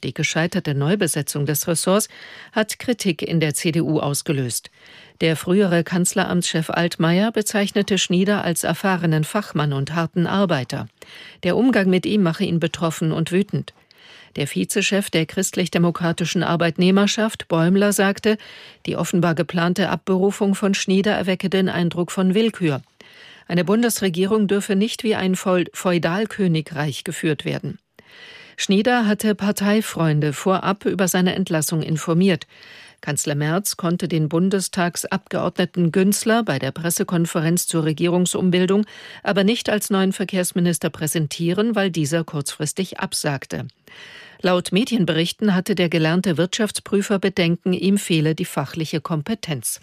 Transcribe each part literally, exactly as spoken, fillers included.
die gescheiterte Neubesetzung des Ressorts, hat Kritik in der C D U ausgelöst. Der frühere Kanzleramtschef Altmaier bezeichnete Schnieder als erfahrenen Fachmann und harten Arbeiter. Der Umgang mit ihm mache ihn betroffen und wütend. Der Vizechef der christlich-demokratischen Arbeitnehmerschaft, Bäumler, sagte, die offenbar geplante Abberufung von Schnieder erwecke den Eindruck von Willkür. Eine Bundesregierung dürfe nicht wie ein Feudalkönigreich geführt werden. Schnieder hatte Parteifreunde vorab über seine Entlassung informiert. Kanzler Merz konnte den Bundestagsabgeordneten Günzler bei der Pressekonferenz zur Regierungsumbildung aber nicht als neuen Verkehrsminister präsentieren, weil dieser kurzfristig absagte. Laut Medienberichten hatte der gelernte Wirtschaftsprüfer Bedenken, ihm fehle die fachliche Kompetenz.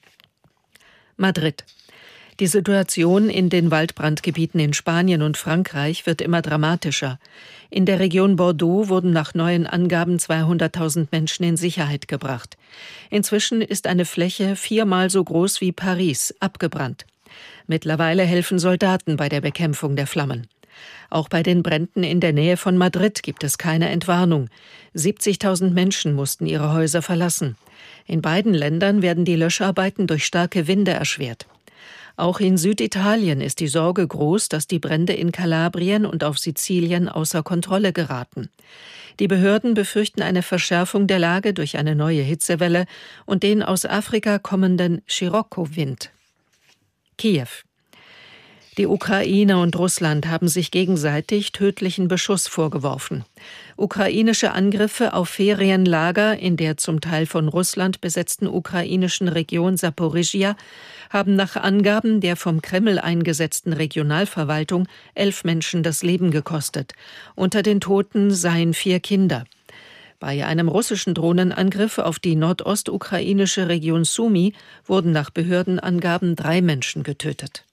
Madrid. Die Situation in den Waldbrandgebieten in Spanien und Frankreich wird immer dramatischer. In der Region Bordeaux wurden nach neuen Angaben zweihunderttausend Menschen in Sicherheit gebracht. Inzwischen ist eine Fläche viermal so groß wie Paris abgebrannt. Mittlerweile helfen Soldaten bei der Bekämpfung der Flammen. Auch bei den Bränden in der Nähe von Madrid gibt es keine Entwarnung. siebzigtausend Menschen mussten ihre Häuser verlassen. In beiden Ländern werden die Löscharbeiten durch starke Winde erschwert. Auch in Süditalien ist die Sorge groß, dass die Brände in Kalabrien und auf Sizilien außer Kontrolle geraten. Die Behörden befürchten eine Verschärfung der Lage durch eine neue Hitzewelle und den aus Afrika kommenden Scirocco-Wind. Kiew. Die Ukraine und Russland haben sich gegenseitig tödlichen Beschuss vorgeworfen. Ukrainische Angriffe auf Ferienlager in der zum Teil von Russland besetzten ukrainischen Region Saporischschja haben nach Angaben der vom Kreml eingesetzten Regionalverwaltung elf Menschen das Leben gekostet. Unter den Toten seien vier Kinder. Bei einem russischen Drohnenangriff auf die nordostukrainische Region Sumy wurden nach Behördenangaben drei Menschen getötet.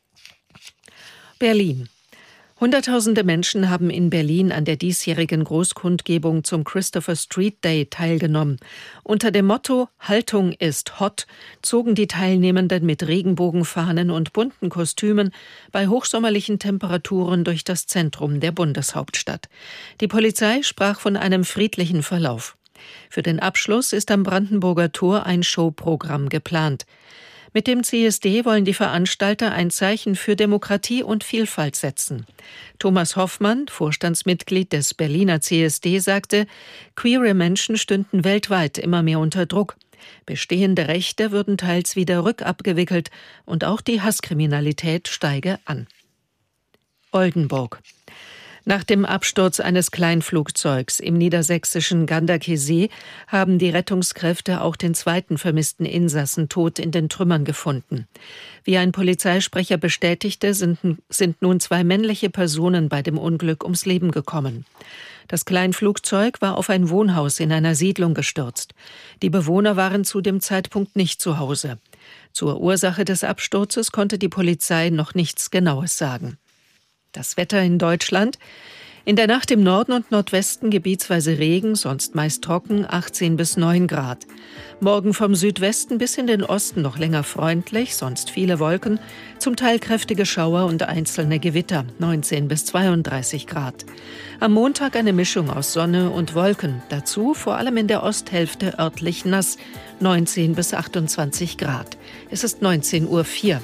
Berlin. Hunderttausende Menschen haben in Berlin an der diesjährigen Großkundgebung zum Christopher Street Day teilgenommen. Unter dem Motto »Haltung ist hot« zogen die Teilnehmenden mit Regenbogenfahnen und bunten Kostümen bei hochsommerlichen Temperaturen durch das Zentrum der Bundeshauptstadt. Die Polizei sprach von einem friedlichen Verlauf. Für den Abschluss ist am Brandenburger Tor ein Showprogramm geplant. Mit dem C S D wollen die Veranstalter ein Zeichen für Demokratie und Vielfalt setzen. Thomas Hoffmann, Vorstandsmitglied des Berliner C S D, sagte, queere Menschen stünden weltweit immer mehr unter Druck. Bestehende Rechte würden teils wieder rückabgewickelt und auch die Hasskriminalität steige an. Oldenburg. Nach dem Absturz eines Kleinflugzeugs im niedersächsischen Ganderkesee haben die Rettungskräfte auch den zweiten vermissten Insassen tot in den Trümmern gefunden. Wie ein Polizeisprecher bestätigte, sind, sind nun zwei männliche Personen bei dem Unglück ums Leben gekommen. Das Kleinflugzeug war auf ein Wohnhaus in einer Siedlung gestürzt. Die Bewohner waren zu dem Zeitpunkt nicht zu Hause. Zur Ursache des Absturzes konnte die Polizei noch nichts Genaues sagen. Das Wetter in Deutschland. In der Nacht im Norden und Nordwesten gebietsweise Regen, sonst meist trocken, achtzehn bis neun Grad. Morgen vom Südwesten bis in den Osten noch länger freundlich, sonst viele Wolken, zum Teil kräftige Schauer und einzelne Gewitter, neunzehn bis zweiunddreißig Grad. Am Montag eine Mischung aus Sonne und Wolken, dazu vor allem in der Osthälfte örtlich nass, neunzehn bis achtundzwanzig Grad. Es ist neunzehn Uhr vier.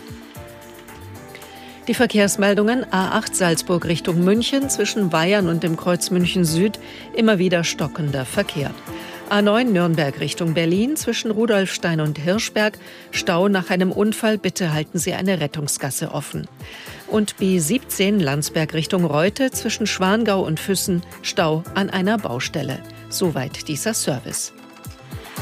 Die Verkehrsmeldungen: A acht Salzburg Richtung München, zwischen Weyern und dem Kreuz München Süd immer wieder stockender Verkehr. A neun Nürnberg Richtung Berlin, zwischen Rudolfstein und Hirschberg, Stau nach einem Unfall, bitte halten Sie eine Rettungsgasse offen. Und B siebzehn Landsberg Richtung Reute, zwischen Schwangau und Füssen, Stau an einer Baustelle. Soweit dieser Service.